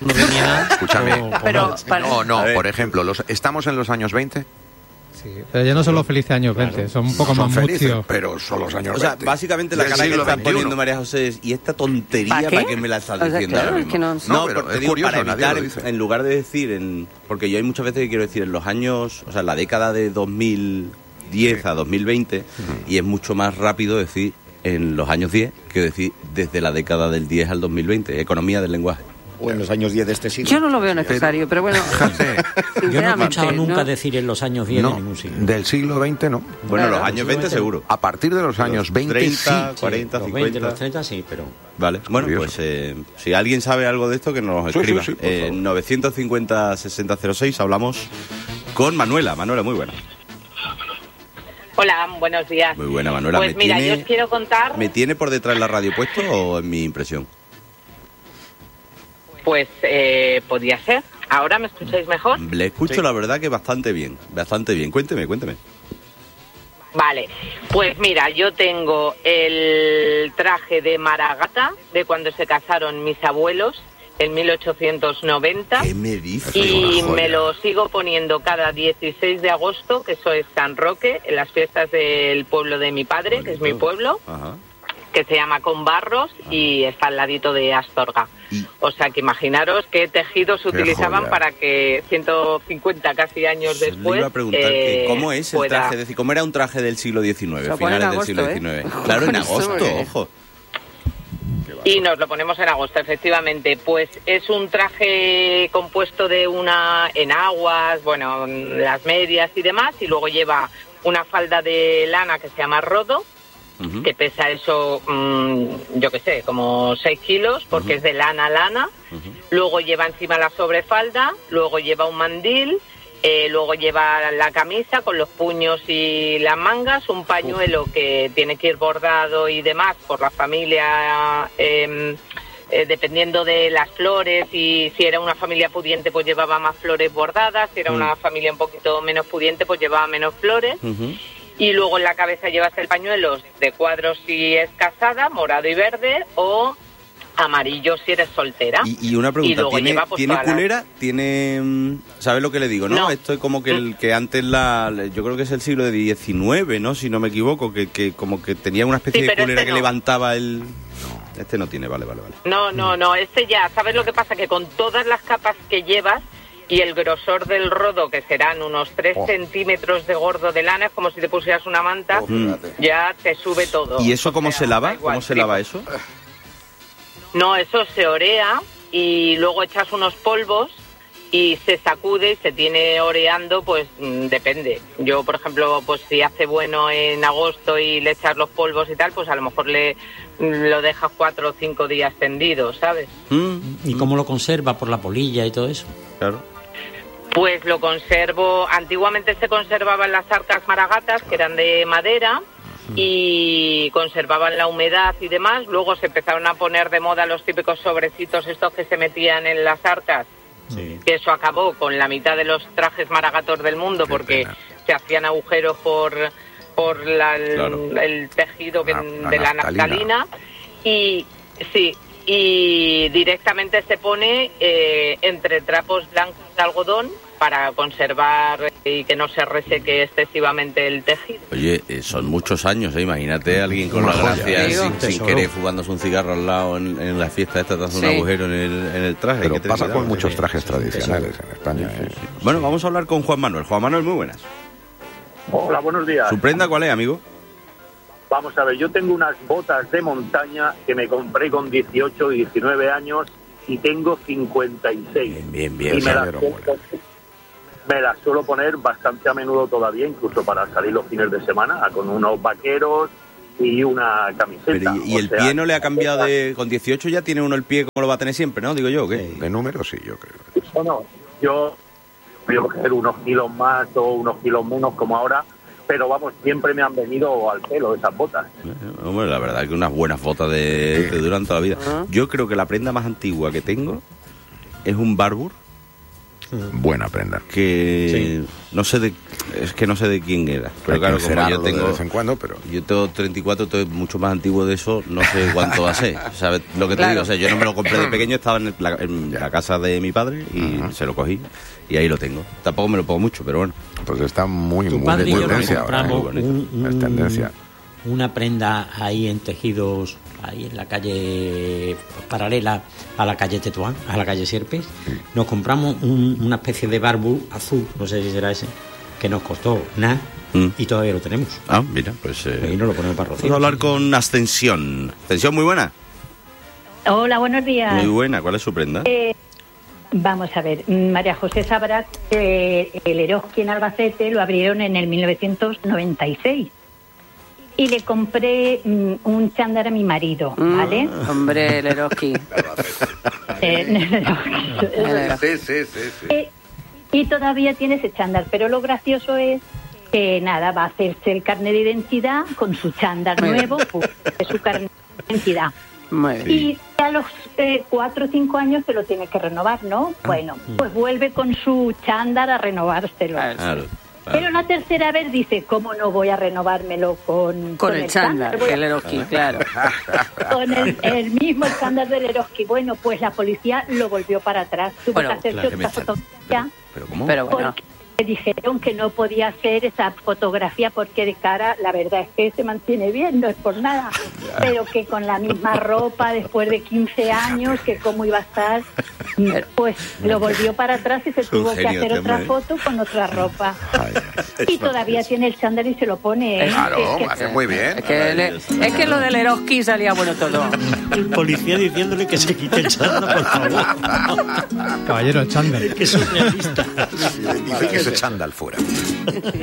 no tenía... Escúchame. No, ver. por ejemplo, ¿estamos en los años 20? Sí, pero ya no son los felices años 20, son un poco más mucios. Pero son los años 20. O sea, básicamente la Del cara que siglo está XXI. poniendo María José es, ¿y esta tontería para qué me la estás diciendo ahora mismo? No, pero te es digo, curioso, para nadie evitar, lo dice. en lugar de decir, porque yo hay muchas veces que quiero decir en los años, o sea, en la década de 2010 a 2020, y es mucho más rápido decir en los años 10 que decir desde la década del 10 al 2020, economía del lenguaje. O en los años 10 de este siglo. Yo no lo veo necesario, pero bueno. Yo no he escuchado nunca ¿no? decir en los años 10 No, de ningún siglo. del siglo XX no. Bueno, Claro. los años 20 seguro. A partir de los años 20 30, sí. 40, Los 50... 20, los 30 sí, pero... Vale, bueno, Curioso. pues si alguien sabe algo de esto, que nos Sí, escriba. sí, por favor. 950-6006 hablamos con Manuela. Manuela, muy buena. Hola, buenos días. Muy buena, Manuela. Pues mira, yo os quiero contar... ¿Me tiene por detrás la radio puesto o en mi impresión? Pues podía ser. ¿Ahora me escucháis mejor? Le escucho, la verdad, que bastante bien. Bastante bien. Cuénteme. Vale, pues mira, yo tengo el traje de Maragata de cuando se casaron mis abuelos en 1890. ¿Qué me dice? Y Una joya. me lo sigo poniendo cada 16 de agosto, que eso es San Roque, en las fiestas del pueblo de mi padre, que es mi pueblo, Ajá. que se llama Conbarros y está al ladito de Astorga. O sea que imaginaros qué tejidos Qué utilizaban joya. para que 150 casi años Le después... iba a preguntar que cómo es el pueda- traje, es decir, cómo era un traje del siglo XIX, Lo pone en finales del siglo agosto, ¿eh? XIX. Claro, en Con eso, agosto, ¿eh? ojo. Y nos lo ponemos en agosto, efectivamente. Pues es un traje compuesto de una enaguas, bueno, las medias y demás, y luego lleva una falda de lana que se llama rodo, Ujú. que pesa eso, yo qué sé, como 6 kilos, porque es de lana a lana. Luego lleva encima la sobrefalda, luego lleva un mandil, luego lleva la camisa con los puños y las mangas, un pañuelo que tiene que ir bordado y demás por la familia, dependiendo de las flores, y si era una familia pudiente pues llevaba más flores bordadas, si era una familia un poquito menos pudiente pues llevaba menos flores. Ujú. Y luego en la cabeza llevas el pañuelo de cuadros si es casada, morado y verde, o amarillo si eres soltera. Y una Y pregunta, luego ¿tiene, lleva, pues, ¿tiene todas las- culera? ¿Tiene...? ¿Sabes lo que le digo, no? No. Esto es como que el que antes yo creo que es el siglo XIX, ¿no? Si no me equivoco, que como que tenía una especie Sí, de pero culera este que no. levantaba el... Este no tiene, vale. No, este ya, ¿sabes lo que pasa? Que con todas las capas que llevas y el grosor del rodo, que serán unos 3 centímetros de gordo de lana, es como si te pusieras una manta, ya te sube todo. ¿Y eso O cómo sea, se lava? da igual, ¿Cómo se sí. lava eso? No, eso se orea y luego echas unos polvos y se sacude y se tiene oreando, pues depende. Yo, por ejemplo, pues si hace bueno en agosto y le echas los polvos y tal, pues a lo mejor lo dejas 4 o 5 días tendido, ¿sabes? ¿Y cómo lo conserva? ¿Por la polilla y todo eso? Claro. Pues lo conservo, antiguamente se conservaban las arcas maragatas, que eran de madera, y conservaban la humedad y demás. Luego se empezaron a poner de moda los típicos sobrecitos estos que se metían en las arcas, que eso acabó con la mitad de los trajes maragatos del mundo, porque se hacían agujeros por el tejido de la naftalina. Y sí, y directamente se pone entre trapos blancos de algodón para conservar y que no se reseque excesivamente el tejido. Oye, son muchos años, imagínate a alguien con Una la joya. gracia Digo. sin Tesoro. querer fumándose un cigarro al lado en la fiesta esta, te hace un Sí. agujero en el traje. Pero Qué pasa tremendo. con muchos trajes tradicionales en España. Bueno, vamos a hablar con Juan Manuel. Juan Manuel, muy buenas. Hola, buenos días. ¿Su prenda cuál es, amigo? Vamos a ver, yo tengo unas botas de montaña que me compré con 18 y 19 años y tengo 56. Bien. Y me las suelo poner bastante a menudo todavía, incluso para salir los fines de semana, con unos vaqueros y una camiseta. Pero, ¿y el O sea, pie no le ha cambiado de...? Con 18 ya tiene uno el pie como lo va a tener siempre, ¿no? Digo yo, ¿o qué? De número sí, yo creo. Bueno, yo voy a coger unos kilos más o unos kilos menos como ahora, pero vamos, siempre me han venido al pelo esas botas. Hombre, la verdad que unas buenas botas te duran toda la vida. Yo creo que la prenda más antigua que tengo es un Barbour Buena prenda. que no sé de quién era, pero Hay claro, que como yo encerarlo de tengo vez en cuando, pero yo tengo 34, entonces mucho más antiguo de eso, no sé cuánto va a ser, ¿sabes lo que te Claro. digo? O sea, yo no me lo compré de pequeño, estaba en la casa de mi padre y se lo cogí y ahí lo tengo. Tampoco me lo pongo mucho, pero bueno. pues está muy Tu muy padre de y yo nos tendencia ahora, compramos muy bonito. Es tendencia. una prenda ahí en tejidos, ahí en la calle paralela a la calle Tetuán, a la calle Sierpes. Nos compramos una especie de barbú azul, no sé si será ese, que nos costó nada y todavía lo tenemos. Ah, mira, pues Ahí nos lo ponemos para Rocío. vamos a hablar con Ascensión. Ascensión, muy buena. Hola, buenos días. Muy buena, ¿cuál es su prenda? Vamos a ver, María José sabrá que el Eroski en Albacete lo abrieron en el 1996 y le compré un chándal a mi marido, ¿vale? Hombre, el Eroski. Y todavía tiene ese chándal, pero lo gracioso es que nada, va a hacerse el carnet de identidad con su chándal Muy nuevo, pues, de su carnet de identidad. Muy bien. Y a los 4 o 5 años se lo tiene que renovar, ¿no? Bueno, pues vuelve con su chándal a renovárselo. Claro. Pero la tercera vez dice, ¿cómo no voy a renovármelo con Con el chándal, Voy a- el Eroski, claro. Con el mismo chándal del Eroski. Bueno, pues la policía lo volvió para atrás. Tuvo Bueno, que hacerse claro, que me otra está- fotografía ¿Pero cómo? Pero bueno. porque le dijeron que no podía hacer esa fotografía porque de cara, la verdad es que se mantiene bien, no es por nada, pero que con la misma ropa después de 15 años, que cómo iba a estar, pues lo volvió para atrás y se Es un tuvo que genio hacer este otra hombre, ¿eh? foto con otra ropa. Es Y todavía tiene el chándal y se lo pone. ¿eh? Claro, Es que- hace muy bien. Es que lo del Eroski salía bueno todo. El policía diciéndole que se quite el chándal, por favor. Caballero, el chándal. Que es surrealista. Dice que ese chándal fuera.